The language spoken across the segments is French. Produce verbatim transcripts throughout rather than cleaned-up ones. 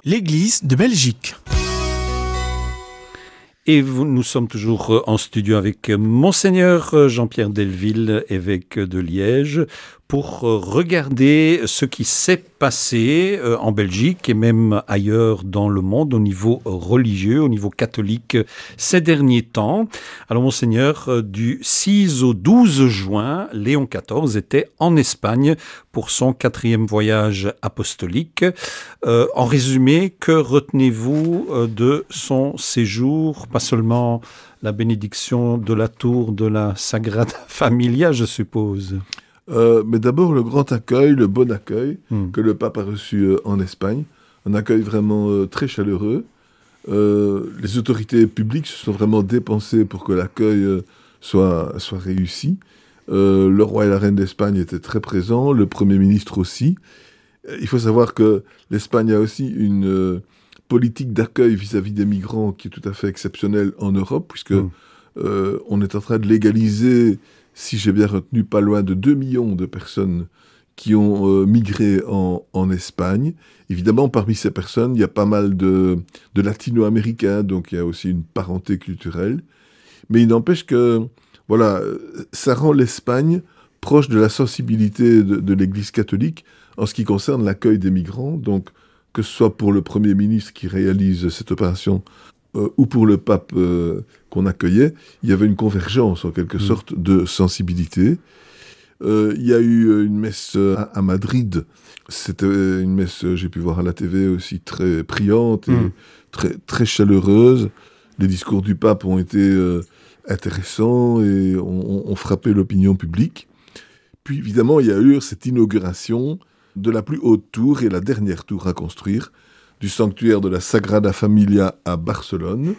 l'Église de Belgique. Et vous, nous sommes toujours en studio avec Monseigneur Jean-Pierre Delville, évêque de Liège, pour regarder ce qui s'est passé en Belgique et même ailleurs dans le monde au niveau religieux, au niveau catholique ces derniers temps. Alors Monseigneur, du six au douze juin, Léon quatorze était en Espagne pour son quatrième voyage apostolique. Euh, en résumé, que retenez-vous de son séjour? Pas seulement la bénédiction de la tour de la Sagrada Familia, je suppose. Euh, mais d'abord le grand accueil, le bon accueil mm. que le pape a reçu euh, en Espagne. Un accueil vraiment euh, très chaleureux. Euh, les autorités publiques se sont vraiment dépensées pour que l'accueil euh, soit, soit réussi. Euh, le roi et la reine d'Espagne étaient très présents, le premier ministre aussi. Il faut savoir que l'Espagne a aussi une euh, politique d'accueil vis-à-vis des migrants qui est tout à fait exceptionnelle en Europe, puisque mm. euh, on est en train de légaliser, si j'ai bien retenu, pas loin de deux millions de personnes qui ont euh, migré en, en Espagne. Évidemment, parmi ces personnes, il y a pas mal de, de latino-américains, donc il y a aussi une parenté culturelle. Mais il n'empêche que, voilà, ça rend l'Espagne proche de la sensibilité de, de l'Église catholique en ce qui concerne l'accueil des migrants. Donc, que ce soit pour le Premier ministre qui réalise cette opération euh, ou pour le pape euh, qu'on accueillait, il y avait une convergence en quelque mmh. sorte de sensibilité. Euh, il y a eu une messe à, à Madrid, c'était une messe, j'ai pu voir à la T V aussi, très priante et mmh. très, très chaleureuse. Les discours du pape ont été euh, intéressants et ont, ont frappé l'opinion publique. Puis évidemment, il y a eu cette inauguration de la plus haute tour et la dernière tour à construire du sanctuaire de la Sagrada Familia à Barcelone.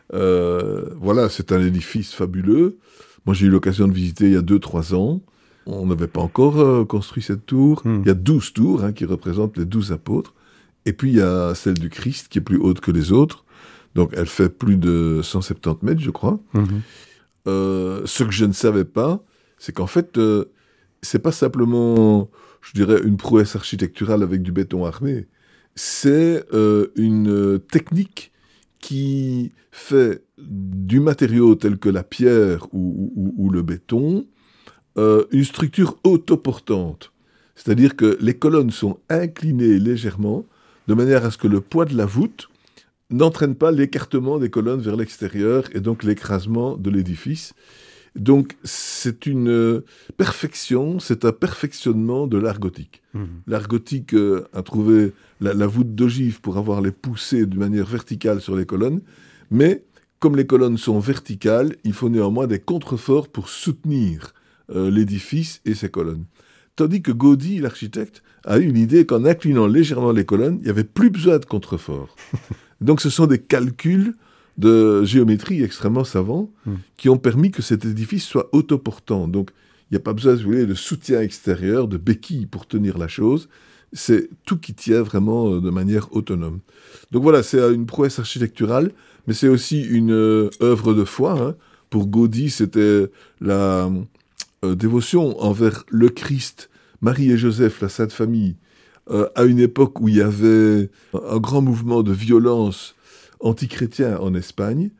euh, voilà, c'est un édifice fabuleux. Moi, j'ai eu l'occasion de visiter il y a deux trois ans. On n'avait pas encore euh, construit cette tour. Mm. Il y a douze tours hein, qui représentent les douze apôtres. Et puis, il y a celle du Christ qui est plus haute que les autres. Donc, elle fait plus de cent soixante-dix mètres, je crois. Mm-hmm. Euh, ce que je ne savais pas, c'est qu'en fait, euh, c'est pas simplement, je dirais, une prouesse architecturale avec du béton armé. C'est euh, une technique qui fait du matériau tel que la pierre ou, ou, ou le béton euh, une structure autoportante. C'est-à-dire que les colonnes sont inclinées légèrement de manière à ce que le poids de la voûte n'entraîne pas l'écartement des colonnes vers l'extérieur et donc l'écrasement de l'édifice. Donc, c'est une perfection, c'est un perfectionnement de l'art gothique. Mmh. L'art gothique euh, a trouvé la, la voûte d'ogive pour avoir les poussées de manière verticale sur les colonnes, mais comme les colonnes sont verticales, il faut néanmoins des contreforts pour soutenir euh, l'édifice et ses colonnes. Tandis que Gaudí, l'architecte, a eu l'idée qu'en inclinant légèrement les colonnes, il n'y avait plus besoin de contreforts. Donc, ce sont des calculs de géométrie extrêmement savants mmh. qui ont permis que cet édifice soit autoportant. Donc, il n'y a pas besoin, si vous voulez, de soutien extérieur, de béquilles pour tenir la chose. C'est tout qui tient vraiment de manière autonome. Donc voilà, c'est une prouesse architecturale, mais c'est aussi une euh, œuvre de foi. Hein. Pour Gaudí, c'était la euh, dévotion envers le Christ, Marie et Joseph, la Sainte Famille, euh, à une époque où il y avait un grand mouvement de violence antichrétien en Espagne,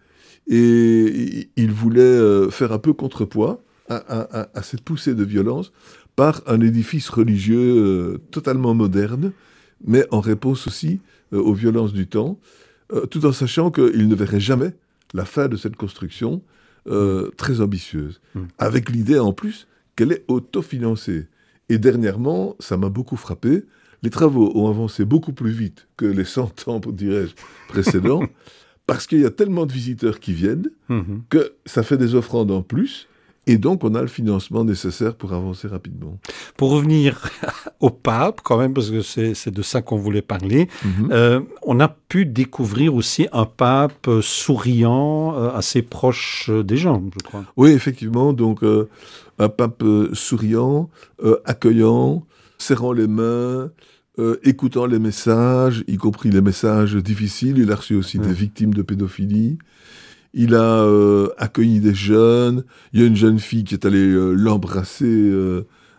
et il voulait euh, faire un peu contrepoids à, à, à cette poussée de violence par un édifice religieux euh, totalement moderne, mais en réponse aussi euh, aux violences du temps, euh, tout en sachant qu'il ne verrait jamais la fin de cette construction euh, mmh. très ambitieuse, mmh. avec l'idée en plus qu'elle est autofinancée. Et dernièrement, ça m'a beaucoup frappé, les travaux ont avancé beaucoup plus vite que les cent ans, dirais-je, précédents, parce qu'il y a tellement de visiteurs qui viennent mmh. que ça fait des offrandes en plus, et donc on a le financement nécessaire pour avancer rapidement. Pour revenir au pape, quand même, parce que c'est, c'est de ça qu'on voulait parler, mmh. euh, on a pu découvrir aussi un pape souriant, euh, assez proche des gens, je crois. Oui, effectivement, donc euh, un pape euh, souriant, euh, accueillant, serrant les mains, euh, écoutant les messages, y compris les messages difficiles. Il a reçu aussi mmh. des victimes de pédophilie. Il a euh, accueilli des jeunes. Il y a une jeune fille qui est allée euh, l'embrasser euh,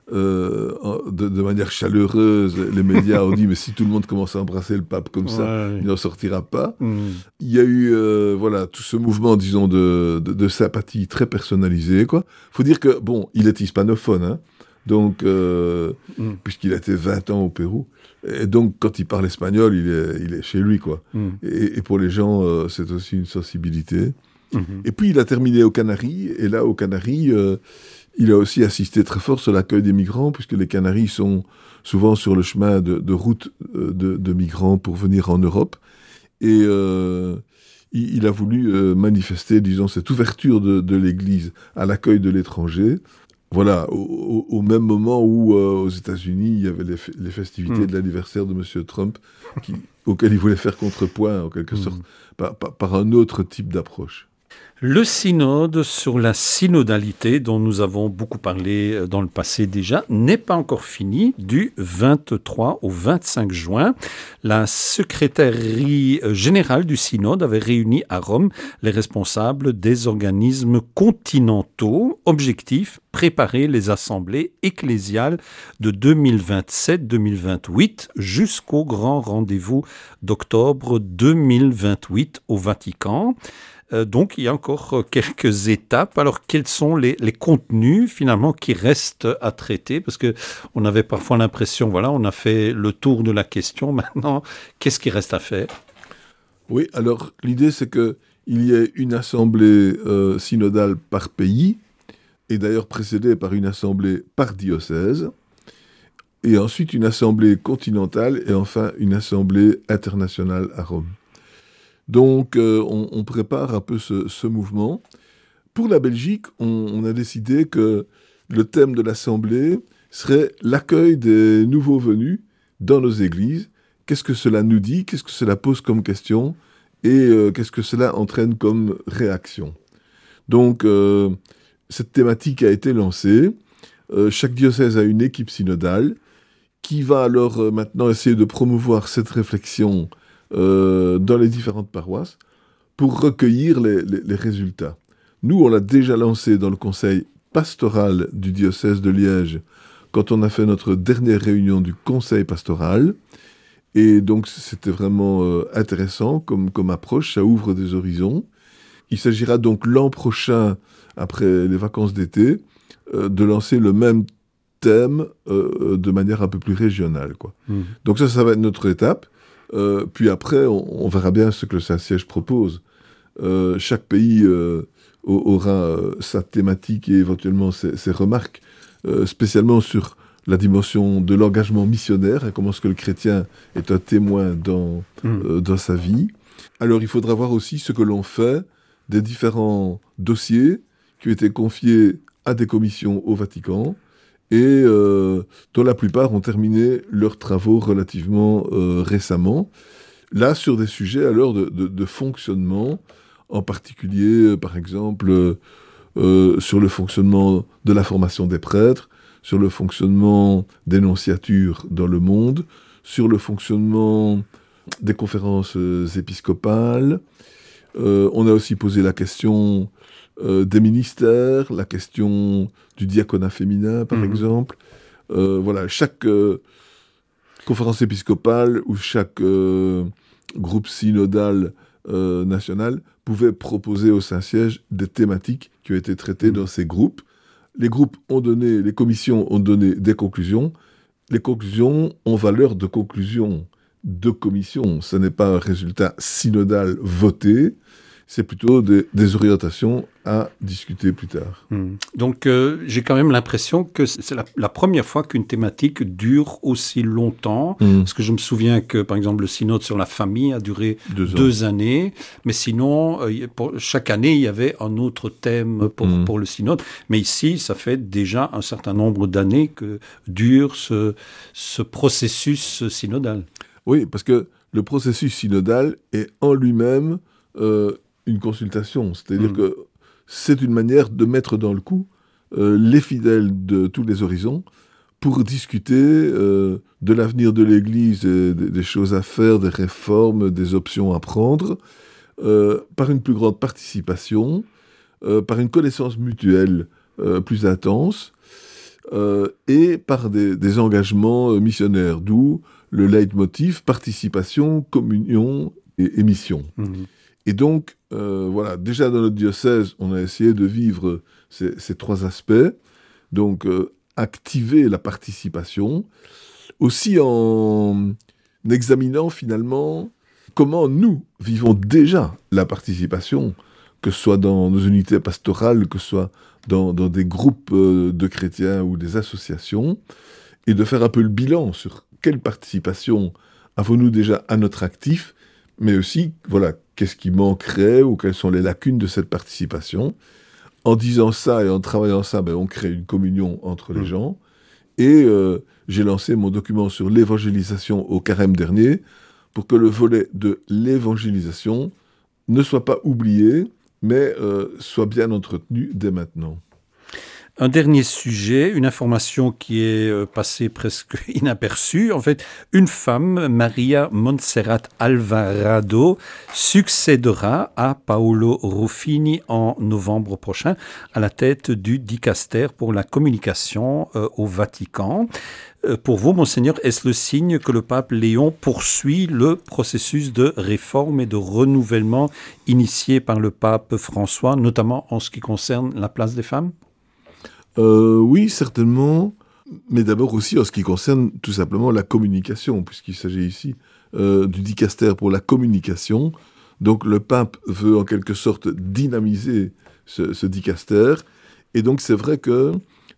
euh, de, de manière chaleureuse. Les médias ont dit, mais si tout le monde commence à embrasser le pape comme ça, ouais, il n'en sortira pas. Mmh. Il y a eu euh, voilà, tout ce mouvement, disons, de, de, de sympathie très personnalisée, quoi. Faut dire que, bon, il est hispanophone, hein, donc, euh, mmh. puisqu'il a été vingt ans au Pérou. Et donc, quand il parle espagnol, il est, il est chez lui, quoi. Mmh. Et, et pour les gens, euh, c'est aussi une sensibilité. Mmh. Et puis, il a terminé aux Canaries, et là, aux Canaries... Euh, il a aussi assisté très fort sur l'accueil des migrants, puisque les Canaries sont souvent sur le chemin de, de route de, de migrants pour venir en Europe. Et euh, il, il a voulu euh, manifester, disons, cette ouverture de, de l'Église à l'accueil de l'étranger. Voilà, au, au même moment où, euh, aux États-Unis, il y avait les, les festivités mmh. de l'anniversaire de M. Trump, qui, auquel il voulait faire contrepoint, en quelque mmh. sorte, par, par, par un autre type d'approche. Le synode sur la synodalité, dont nous avons beaucoup parlé dans le passé déjà, n'est pas encore fini. Du vingt-trois au vingt-cinq juin, la secrétaire générale du synode avait réuni à Rome les responsables des organismes continentaux. Objectif, préparer les assemblées ecclésiales de deux mille vingt-sept deux mille vingt-huit jusqu'au grand rendez-vous d'octobre deux mille vingt-huit au Vatican. Euh, donc, il y a encore quelques étapes. Alors, quels sont les, les contenus, finalement, qui restent à traiter? Parce qu'on avait parfois l'impression, voilà, on a fait le tour de la question. Maintenant, qu'est-ce qui reste à faire? Oui, alors, l'idée, c'est qu'il y ait une assemblée euh, synodale par pays, et d'ailleurs précédée par une assemblée par diocèse, et ensuite une assemblée continentale, et enfin une assemblée internationale à Rome. Donc, euh, on, on prépare un peu ce, ce mouvement. Pour la Belgique, on, on a décidé que le thème de l'Assemblée serait l'accueil des nouveaux venus dans nos églises. Qu'est-ce que cela nous dit? Qu'est-ce que cela pose comme question? Et euh, qu'est-ce que cela entraîne comme réaction? Donc, euh, cette thématique a été lancée. Euh, chaque diocèse a une équipe synodale qui va alors euh, maintenant essayer de promouvoir cette réflexion Euh, dans les différentes paroisses pour recueillir les, les, les résultats. Nous, on l'a déjà lancé dans le conseil pastoral du diocèse de Liège quand on a fait notre dernière réunion du conseil pastoral. Et donc, c'était vraiment euh, intéressant comme, comme approche, ça ouvre des horizons. Il s'agira donc l'an prochain, après les vacances d'été, euh, de lancer le même thème euh, de manière un peu plus régionale, quoi. Mmh. Donc ça, ça va être notre étape. Euh, puis après, on, on verra bien ce que le Saint-Siège propose. Euh, chaque pays euh, aura euh, sa thématique et éventuellement ses, ses remarques, euh, spécialement sur la dimension de l'engagement missionnaire, hein, comment est-ce que le chrétien est un témoin dans, mmh. euh, dans sa vie. Alors, il faudra voir aussi ce que l'on fait des différents dossiers qui ont été confiés à des commissions au Vatican, et euh, dont la plupart ont terminé leurs travaux relativement euh, récemment. Là, sur des sujets alors de, de, de fonctionnement, en particulier, euh, par exemple, euh, sur le fonctionnement de la formation des prêtres, sur le fonctionnement des nonciatures dans le monde, sur le fonctionnement des conférences euh, épiscopales. Euh, on a aussi posé la question Euh, des ministères, la question du diaconat féminin, par mmh. exemple. Euh, voilà, chaque euh, conférence épiscopale ou chaque euh, groupe synodal euh, national pouvait proposer au Saint-Siège des thématiques qui ont été traitées mmh. dans ces groupes. Les groupes ont donné, les commissions ont donné des conclusions. Les conclusions ont valeur de conclusion de commission. Ce n'est pas un résultat synodal voté. C'est plutôt des, des orientations à discuter plus tard. Mmh. Donc, euh, j'ai quand même l'impression que c'est la, la première fois qu'une thématique dure aussi longtemps. Mmh. Parce que je me souviens que, par exemple, le synode sur la famille a duré deux, deux années. Mais sinon, euh, pour, chaque année, il y avait un autre thème pour, mmh. pour le synode. Mais ici, ça fait déjà un certain nombre d'années que dure ce, ce processus synodal. Oui, parce que le processus synodal est en lui-même euh, une consultation, c'est-à-dire mmh. que c'est une manière de mettre dans le coup euh, les fidèles de tous les horizons pour discuter euh, de l'avenir de l'Église, et des, des choses à faire, des réformes, des options à prendre, euh, par une plus grande participation, euh, par une connaissance mutuelle euh, plus intense. euh, et par des, des engagements euh, missionnaires, d'où le leitmotiv participation, communion et, et mission. Mmh. Et donc, euh, voilà, déjà dans notre diocèse, on a essayé de vivre ces, ces trois aspects. Donc, euh, activer la participation, aussi en examinant finalement comment nous vivons déjà la participation, que ce soit dans nos unités pastorales, que ce soit dans, dans des groupes de chrétiens ou des associations, et de faire un peu le bilan sur quelle participation avons-nous déjà à notre actif, mais aussi, voilà, qu'est-ce qui manquerait ou quelles sont les lacunes de cette participation. En disant ça et en travaillant ça, ben, on crée une communion entre les mmh. gens. Et euh, j'ai lancé mon document sur l'évangélisation au carême dernier pour que le volet de l'évangélisation ne soit pas oublié, mais euh, soit bien entretenu dès maintenant. Un dernier sujet, une information qui est passée presque inaperçue. En fait, une femme, Maria Montserrat Alvarado, succédera à Paolo Ruffini en novembre prochain à la tête du dicaster pour la communication euh, au Vatican. Euh, pour vous, Monseigneur, est-ce le signe que le pape Léon poursuit le processus de réforme et de renouvellement initié par le pape François, notamment en ce qui concerne la place des femmes ? Euh, oui, certainement, mais d'abord aussi en ce qui concerne tout simplement la communication, puisqu'il s'agit ici euh, du dicaster pour la communication. Donc le pape veut en quelque sorte dynamiser ce, ce dicaster, et donc c'est vrai que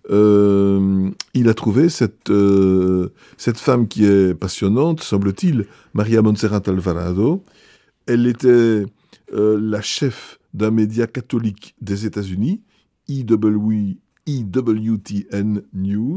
euh, il a trouvé cette, euh, cette femme qui est passionnante, semble-t-il, Maria Montserrat Alvarado. Elle était euh, la chef d'un média catholique des États-Unis, I W I W T N News,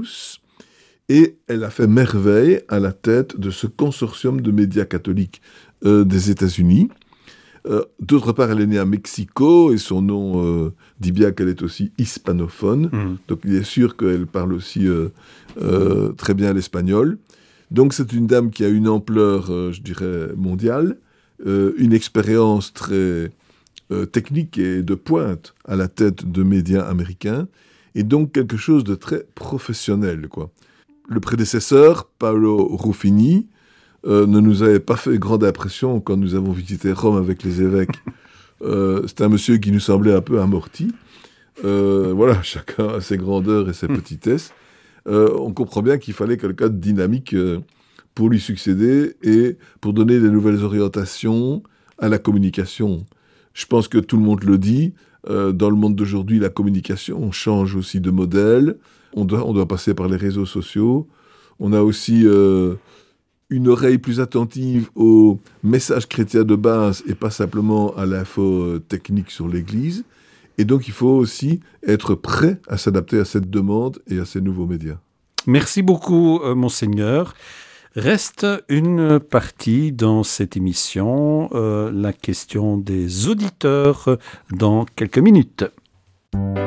et elle a fait merveille à la tête de ce consortium de médias catholiques euh, des États-Unis. Euh, d'autre part, elle est née à Mexico, et son nom euh, dit bien qu'elle est aussi hispanophone, mmh. donc il est sûr qu'elle parle aussi euh, euh, très bien l'espagnol. Donc c'est une dame qui a une ampleur, euh, je dirais, mondiale, euh, une expérience très euh, technique et de pointe à la tête de médias américains, et donc quelque chose de très professionnel, quoi. Le prédécesseur, Paolo Ruffini, euh, ne nous avait pas fait grande impression quand nous avons visité Rome avec les évêques. Euh, c'était un monsieur qui nous semblait un peu amorti. Euh, voilà, chacun a ses grandeurs et ses petitesses. Euh, on comprend bien qu'il fallait quelqu'un de dynamique euh, pour lui succéder et pour donner des nouvelles orientations à la communication. Je pense que tout le monde le dit. Euh, dans le monde d'aujourd'hui, la communication change aussi de modèle. On doit, on doit passer par les réseaux sociaux. On a aussi euh, une oreille plus attentive aux messages chrétiens de base et pas simplement à l'info technique sur l'Église. Et donc, il faut aussi être prêt à s'adapter à cette demande et à ces nouveaux médias. Merci beaucoup, euh, Monseigneur. Reste une partie dans cette émission, euh, la question des auditeurs dans quelques minutes.